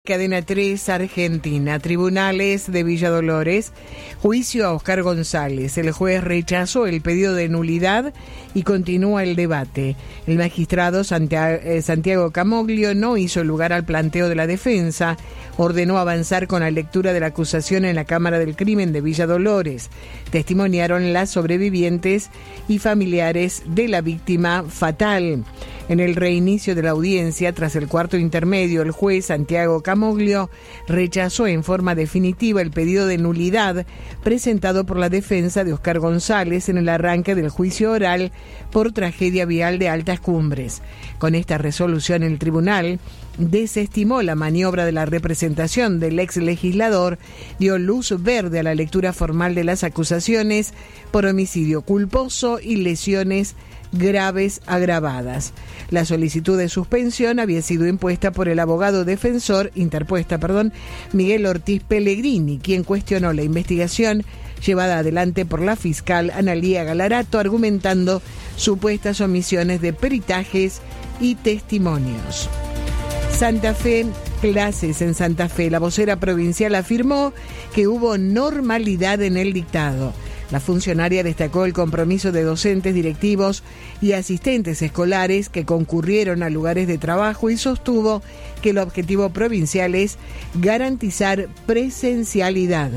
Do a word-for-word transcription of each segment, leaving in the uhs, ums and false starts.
Cadena tres Argentina, tribunales de Villa Dolores, juicio a Oscar González. El juez rechazó el pedido de nulidad y continúa el debate. El magistrado Santiago Camoglio no hizo lugar al planteo de la defensa, ordenó avanzar con la lectura de la acusación en la Cámara del Crimen de Villa Dolores. Testimoniaron las sobrevivientes y familiares de la víctima fatal. En el reinicio de la audiencia, tras el cuarto intermedio, el juez Santiago Camoglio rechazó en forma definitiva el pedido de nulidad presentado por la defensa de Oscar González en el arranque del juicio oral por tragedia vial de Altas Cumbres. Con esta resolución, el tribunal desestimó la maniobra de la representación del ex legislador, dio luz verde a la lectura formal de las acusaciones por homicidio culposo y lesiones graves agravadas. La solicitud de suspensión había sido impuesta por el abogado defensor, interpuesta, perdón, Miguel Ortiz Pellegrini, quien cuestionó la investigación llevada adelante por la fiscal Analía Galarato, argumentando supuestas omisiones de peritajes y testimonios. Santa Fe, clases en Santa Fe. La vocera provincial afirmó que hubo normalidad en el dictado. La funcionaria destacó el compromiso de docentes, directivos y asistentes escolares que concurrieron a lugares de trabajo y sostuvo que el objetivo provincial es garantizar presencialidad.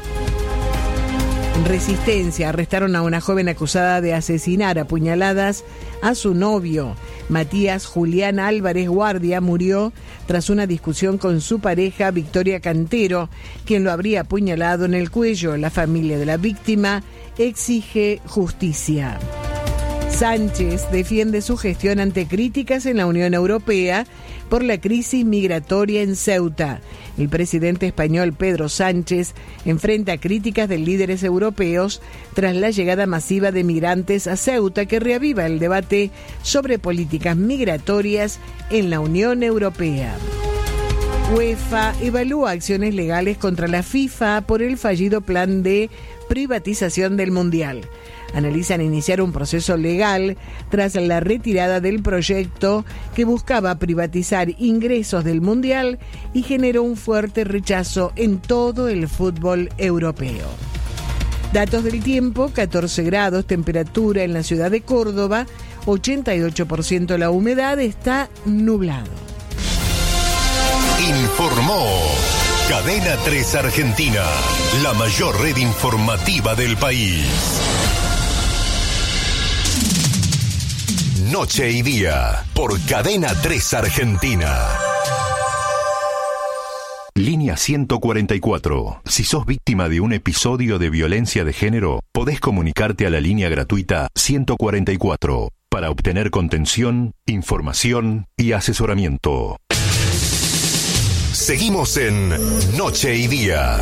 En Resistencia, arrestaron a una joven acusada de asesinar a puñaladas a su novio. Matías Julián Álvarez Guardia murió tras una discusión con su pareja Victoria Cantero, quien lo habría apuñalado en el cuello. La familia de la víctima exige justicia. Sánchez defiende su gestión ante críticas en la Unión Europea por la crisis migratoria en Ceuta. El presidente español Pedro Sánchez enfrenta críticas de líderes europeos tras la llegada masiva de migrantes a Ceuta, que reaviva el debate sobre políticas migratorias en la Unión Europea. UEFA evalúa acciones legales contra la FIFA por el fallido plan de privatización del Mundial. Analizan iniciar un proceso legal tras la retirada del proyecto que buscaba privatizar ingresos del Mundial y generó un fuerte rechazo en todo el fútbol europeo. Datos del tiempo: catorce grados, temperatura en la ciudad de Córdoba, ochenta y ocho por ciento la humedad, está nublado. Informó Cadena tres Argentina, la mayor red informativa del país. Noche y día, por Cadena tres Argentina. Línea ciento cuarenta y cuatro. Si sos víctima de un episodio de violencia de género, podés comunicarte a la línea gratuita ciento cuarenta y cuatro para obtener contención, información y asesoramiento. Seguimos en Noche y Día.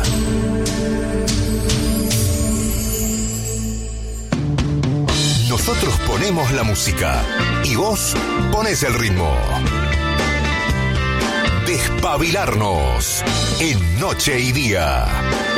Nosotros ponemos la música y vos pones el ritmo. Despabilarnos en Noche y Día.